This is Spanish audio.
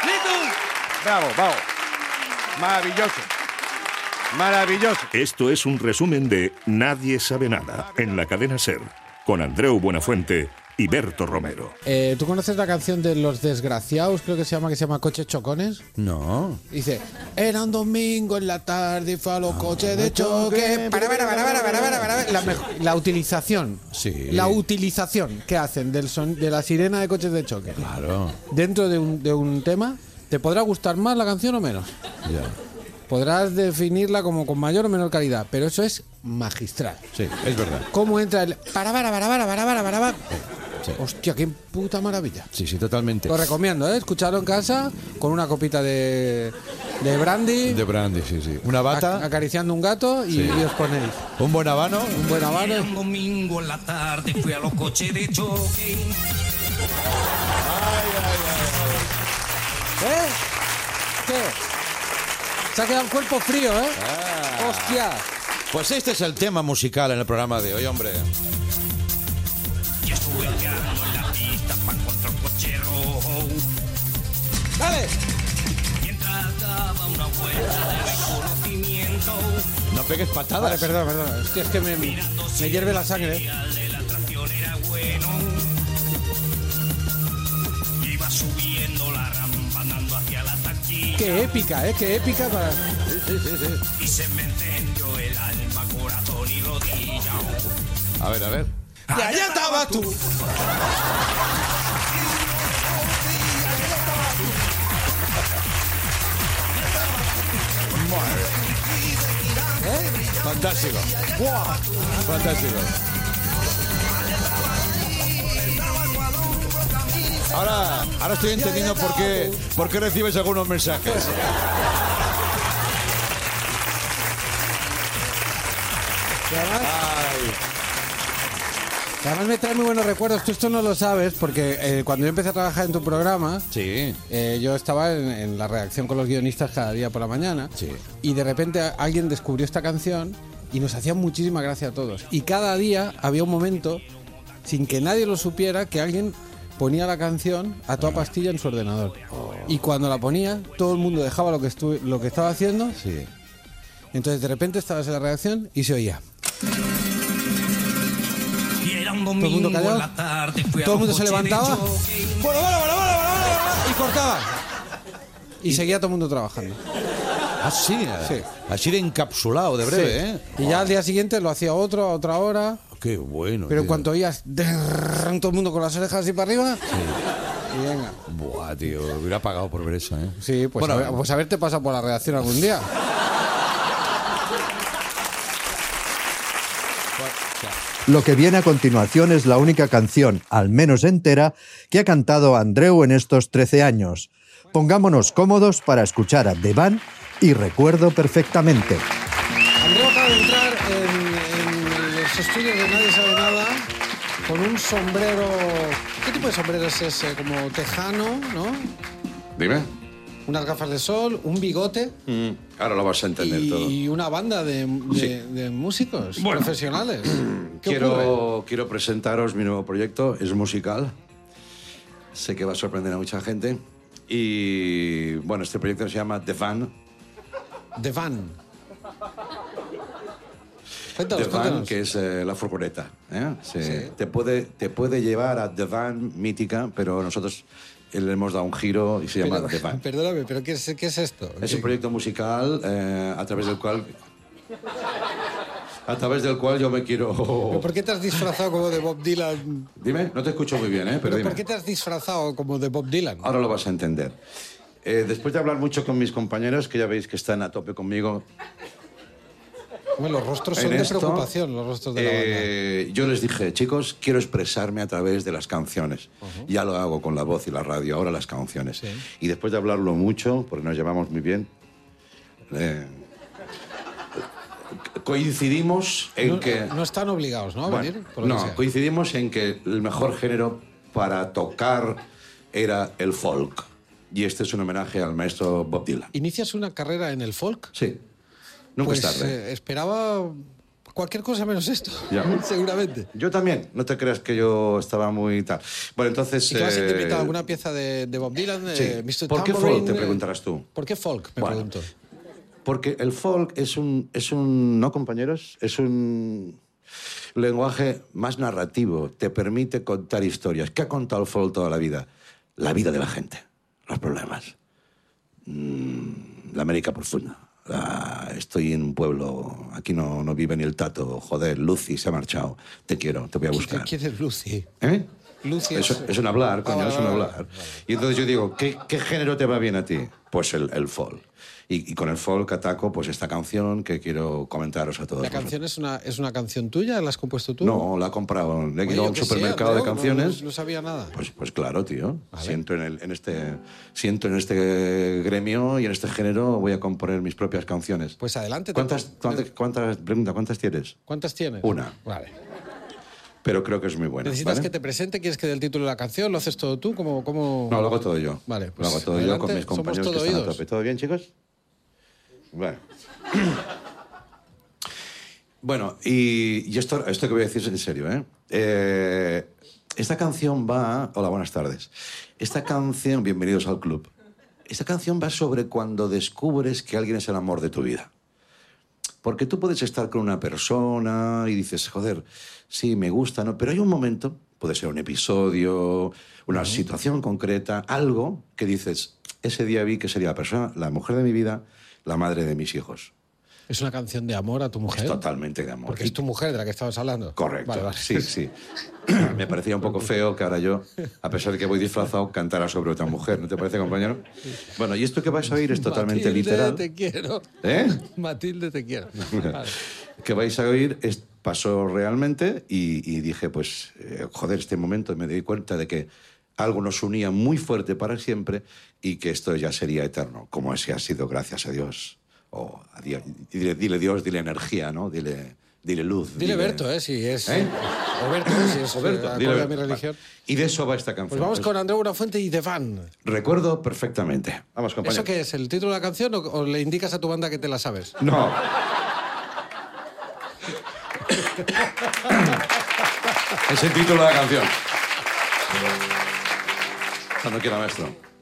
Bravo, bravo. Maravilloso. Maravilloso. Esto es un resumen de Nadie sabe nada en la cadena SER, con Andreu Buenafuente y Berto Romero. ¿Tú conoces la canción de Los Desgraciados? Creo que se llama Coches Chocones. No. Dice, era un domingo en la tarde, fue a los coches de choque. La utilización. Sí. La utilización que hacen de la sirena de coches de choque. Claro. Dentro de un tema, ¿te podrá gustar más la canción o menos? Ya. Podrás definirla como con mayor o menor calidad, pero eso es magistral. Sí, es verdad. ¿Cómo entra el para? Sí. Hostia, qué puta maravilla. Sí, totalmente. Lo recomiendo, escucharlo en casa con una copita de brandy. De brandy, sí. Una bata. Acariciando un gato y os ponéis. Un buen habano. Un buen habano. Un domingo en la tarde fui a los coches de choque. ¿Qué? Se ha quedado el cuerpo frío, ¿eh? Hostia. Pues este es el tema musical en el programa de hoy, hombre. Y estuve hallando en la pista para encontrar un coche rojo. ¡Dale! Mientras daba una vuelta de reconocimiento. No pegues patadas. Vale, perdón. Hostia, es que me hierve la sangre. El de la tracción era bueno. Iba subiendo la rampa andando hacia la taquilla. Qué épica, qué épica para... Sí. Y se me encendió el alma, corazón y rodilla. A ver. ¡Y allá estabas tú! Fantástico. Fantástico. Ahora estoy entendiendo por qué recibes algunos mensajes. Además me trae muy buenos recuerdos. Tú esto no lo sabes porque cuando yo empecé a trabajar en tu programa, Sí. yo estaba en la redacción con los guionistas cada día por la mañana. Sí. Y de repente alguien descubrió esta canción y nos hacía muchísima gracia a todos. Y cada día había un momento, sin que nadie lo supiera, que alguien ponía la canción a toda pastilla en su ordenador. Y cuando la ponía, todo el mundo dejaba lo que estaba haciendo. Sí. Entonces de repente estabas en la redacción y se oía. Y era un Todo el domingo mundo callado. en la tarde fui a Todo el los mundo se coches de levantaba. choque. Bueno, y cortaba. Y seguía todo el mundo trabajando. Sí. Así de encapsulado, de breve, Sí. ¿eh? Y ya al día siguiente lo hacía otro a otra hora. Qué bueno. Pero en tío. cuanto oías todo el mundo con las orejas así para arriba. Y venga. Buah, tío, hubiera pagado por ver eso, ¿eh? Sí, pues, Bueno, pues haberte pasado por la redacción algún día. Lo que viene a continuación es la única canción, al menos entera, que ha cantado Andreu en estos 13 años. Pongámonos cómodos para escuchar a The Van y Recuerdo perfectamente. Andreu acaba de entrar en los estudios de Nadie sabe nada con un sombrero... ¿Qué tipo de sombrero es ese? Como tejano, ¿no? Dime. Unas gafas de sol, un bigote Ahora lo vas a entender todo. y una banda de músicos profesionales. ¿Qué ocurre? Quiero presentaros mi nuevo proyecto. Es musical. Sé que va a sorprender a mucha gente. Y bueno, este proyecto se llama The Van. The Van. The Van, que es la furgoneta. ¿eh? Sí. Te puede llevar a The Van mítica, pero nosotros le hemos dado un giro y se llama The Van. Perdóname, pero ¿qué es esto? Es un proyecto musical a través del cual yo me quiero... ¿Pero por qué te has disfrazado como de Bob Dylan? Dime, no te escucho muy bien, pero ¿Pero dime. por qué te has disfrazado como de Bob Dylan? Ahora lo vas a entender. Después de hablar mucho con mis compañeros, que ya veis que están a tope conmigo... Bueno, los rostros son en de esto, preocupación, los rostros de la banda. Yo les dije, chicos, quiero expresarme a través de las canciones. Ya lo hago con la voz y la radio, ahora las canciones. Sí. Y después de hablarlo mucho, porque nos llevamos muy bien, coincidimos en que... No están obligados, ¿no? A Bueno, venir. Por lo que sea. coincidimos en que el mejor género para tocar era el folk. Y este es un homenaje al maestro Bob Dylan. ¿Inicias una carrera en el folk? Sí, nunca Pues es tarde. esperaba cualquier cosa menos esto, Ya. seguramente. Yo también, no te creas que yo estaba muy tal. Bueno, entonces... ¿Y que vas a interpretar alguna pieza de Bob Dylan? Sí. Mr. ¿Por qué Tambourine, folk, te preguntarás tú? ¿Por qué folk? Me Bueno, pregunto. Porque el folk es un... ¿No, compañeros? Es un lenguaje más narrativo. Te permite contar historias. ¿Qué ha contado el folk toda la vida? La vida de la gente, los problemas. La América profunda. Estoy en un pueblo, aquí no vive ni el tato. Joder, Lucy se ha marchado. Te quiero, te voy a buscar. ¿Quién es Lucy? ¿Eh? Lucy Es un hablar, coño, vale, es un vale, hablar. vale. Y entonces yo digo, ¿qué género te va bien a ti? Pues el folk. Y con el folk ataco pues esta canción que quiero comentaros a todos. ¿La canción es una canción tuya? ¿La has compuesto tú? No, la he comprado. Le he Oye, ido a yo un qué sé, supermercado Andreu, de canciones. No sabía nada. Pues claro, tío. Vale. Siento en este gremio y en este género voy a componer mis propias canciones. Pues adelante. ¿Cuántas tienes? ¿Cuántas tienes? Una. Vale. Pero creo que es muy buena. ¿Necesitas ¿vale? que te presente? ¿Quieres que dé el título de la canción? ¿Lo haces todo tú? ¿Cómo? No, lo hago todo yo. Vale, Lo pues hago todo yo adelante, con mis somos compañeros que todo están a oídos. tope. ¿Todo bien, chicos? Bueno. Bueno, y esto que voy a decir es en serio, ¿eh? Esta canción va... Hola, buenas tardes. Esta canción... Bienvenidos al club. Esta canción va sobre cuando descubres que alguien es el amor de tu vida. Porque tú puedes estar con una persona y dices, joder, sí, me gusta, ¿no? Pero hay un momento, puede ser un episodio, una situación concreta, algo que dices, ese día vi que sería la persona, la mujer de mi vida, la madre de mis hijos. ¿Es una canción de amor a tu mujer? Es totalmente de amor. Porque es tu mujer de la que estabas hablando. Correcto, Vale, vale. sí, sí. Me parecía un poco feo que ahora yo, a pesar de que voy disfrazado, cantara sobre otra mujer. ¿No te parece, compañero? Bueno, y esto que vais a oír es totalmente Matilde, literal. te quiero. ¿Eh? Matilde, te quiero. Vale. Que vais a oír pasó realmente y dije, pues, joder, este momento me di cuenta de que algo nos unía muy fuerte para siempre y que esto ya sería eterno, como así ha sido, gracias a Dios. O a Dios. Dile Dios, dile energía, ¿no? Dile luz. Dile Berto, si es... ¿Eh? O Berto, si es Berto, acorde dile a Berto. mi religión. Y de eso va esta canción. Pues vamos con Andreu Buenafuente y The Van. Recuerdo perfectamente. Vamos, compañero. ¿Eso qué es? ¿El título de la canción o le indicas a tu banda que te la sabes? No. Es el título de la canción. Cuando quiera, maestro.